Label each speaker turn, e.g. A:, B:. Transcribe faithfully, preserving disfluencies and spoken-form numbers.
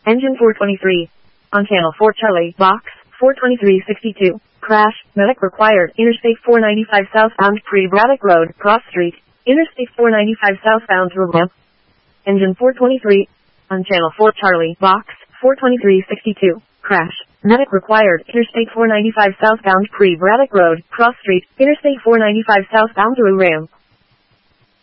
A: Engine four twenty-three. On channel four Charlie, box, four twenty-three sixty-two. Crash, medic required. Interstate four ninety-five southbound Pre-Braddock Road, Cross Street. Interstate four ninety-five southbound to ramp. Engine four twenty-three. On channel four Charlie, box, four twenty-three sixty-two. Crash, medic required. Interstate four ninety-five southbound Pre-Braddock Road, Cross Street. Interstate four ninety-five southbound to ramp.